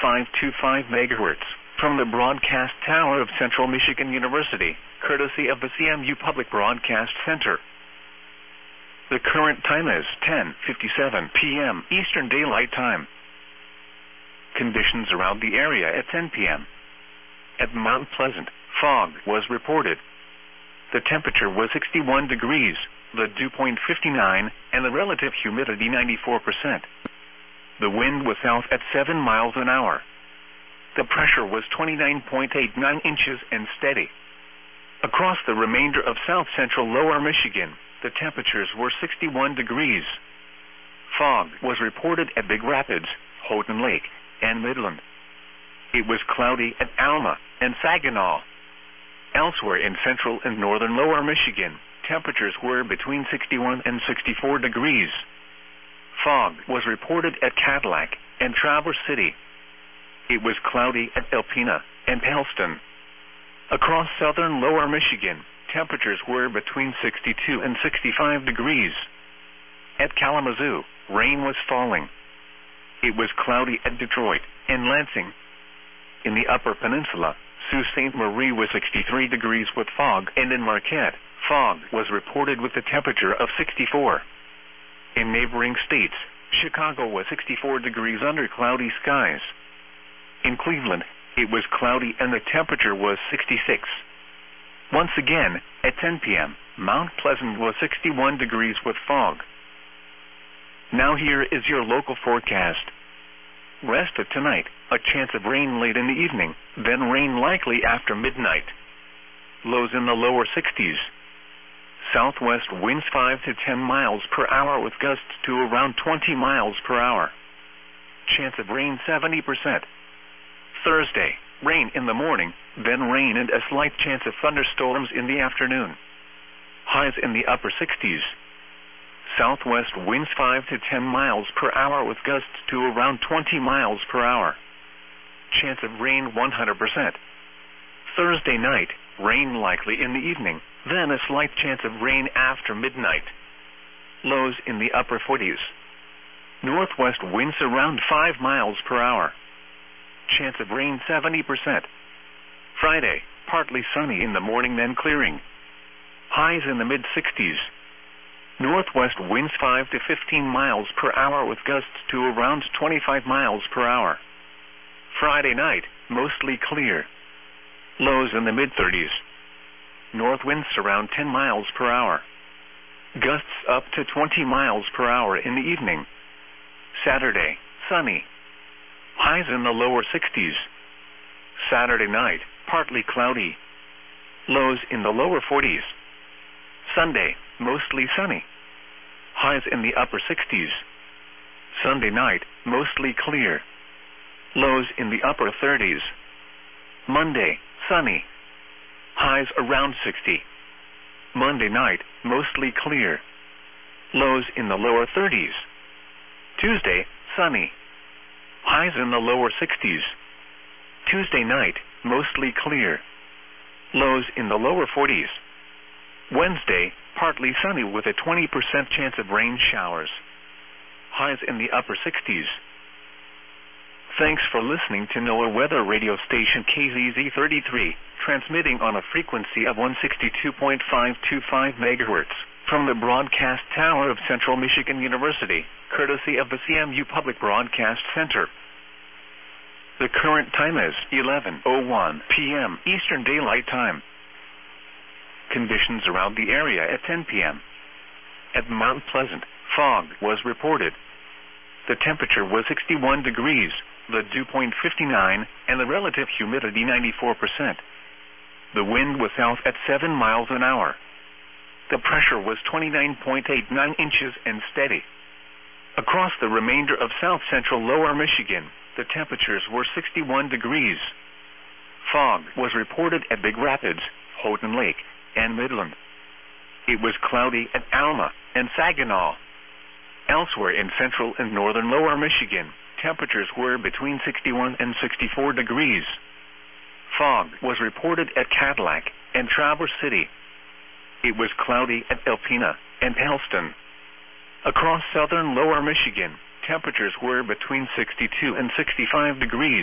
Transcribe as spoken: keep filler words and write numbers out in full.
five two five megahertz, from the broadcast tower of Central Michigan University, courtesy of the C M U Public Broadcast Center. The current time is ten fifty-seven p m Eastern Daylight Time. Conditions around the area at ten p m At Mount Pleasant, fog was reported. The temperature was sixty-one degrees, the dew point fifty-nine, and the relative humidity ninety-four percent. The wind was south at seven miles an hour. The pressure was twenty-nine point eight nine inches and steady. Across the remainder of south-central lower Michigan, the temperatures were sixty-one degrees. Fog was reported at Big Rapids, Houghton Lake, and Midland. It was cloudy at Alma and Saginaw. Elsewhere in central and northern lower Michigan, temperatures were between sixty-one and sixty-four degrees. Fog was reported at Cadillac and Traverse City. It was cloudy at Alpena and Helston. Across southern lower Michigan, temperatures were between sixty-two and sixty-five degrees. At Kalamazoo, rain was falling. It was cloudy at Detroit and Lansing. In the Upper Peninsula, Sault Ste. Marie was sixty-three degrees with fog, and in Marquette, fog was reported with a temperature of sixty-four. In neighboring states, Chicago was sixty-four degrees under cloudy skies. In Cleveland, it was cloudy and the temperature was sixty-six. Once again, at ten p m, Mount Pleasant was sixty-one degrees with fog. Now here is your local forecast. Rest of tonight, a chance of rain late in the evening, then rain likely after midnight. Lows in the lower sixties. Southwest winds five to ten miles per hour with gusts to around twenty miles per hour. Chance of rain seventy percent. Thursday, rain in the morning, then rain and a slight chance of thunderstorms in the afternoon. Highs in the upper sixties. Southwest winds five to ten miles per hour with gusts to around twenty miles per hour. Chance of rain one hundred percent. Thursday night, rain likely in the evening, then a slight chance of rain after midnight. Lows in the upper forties. Northwest winds around five miles per hour. Chance of rain seventy percent. Friday, partly sunny in the morning then clearing. Highs in the mid-sixties. Northwest winds five to fifteen miles per hour with gusts to around twenty-five miles per hour. Friday night, mostly clear. Lows in the mid-thirties. North winds around ten miles per hour. Gusts up to twenty miles per hour in the evening. Saturday, sunny. Highs in the lower sixties. Saturday night, partly cloudy. Lows in the lower forties. Sunday, mostly sunny. Highs in the upper sixties. Sunday night, mostly clear. Lows in the upper thirties. Monday, sunny. Highs around sixty. Monday night, mostly clear. Lows in the lower thirties. Tuesday, sunny. Highs in the lower sixties. Tuesday night, mostly clear. Lows in the lower forties. Wednesday, partly sunny with a twenty percent chance of rain showers. Highs in the upper sixties. Thanks for listening to NOAA Weather Radio Station K Z Z thirty-three, transmitting on a frequency of one sixty-two point five two five megahertz, from the broadcast tower of Central Michigan University, courtesy of the C M U Public Broadcast Center. The current time is eleven oh one p m Eastern Daylight Time. Conditions around the area at ten p m At Mount Pleasant, fog was reported. The temperature was sixty-one degrees, the dew point fifty-nine, and the relative humidity ninety-four percent. The wind was south at seven miles an hour. The pressure was twenty-nine point eight nine inches and steady. Across the remainder of south-central lower Michigan, the temperatures were sixty-one degrees. Fog was reported at Big Rapids, Houghton Lake, and Midland. It was cloudy at Alma and Saginaw. Elsewhere in central and northern lower Michigan, temperatures were between sixty-one and sixty-four degrees. Fog was reported at Cadillac and Traverse City. It was cloudy at Alpena and Helston. Across southern lower Michigan, temperatures were between sixty-two and sixty-five degrees.